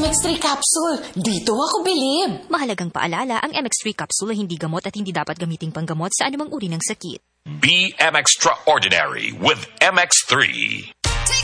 MX3 capsule. Dito ako bilib. Mahalagang paalala, ang MX3 capsule ay hindi gamot at hindi dapat gamiting panggamot sa anumang uri ng sakit. Be MXtraordinary with MX3.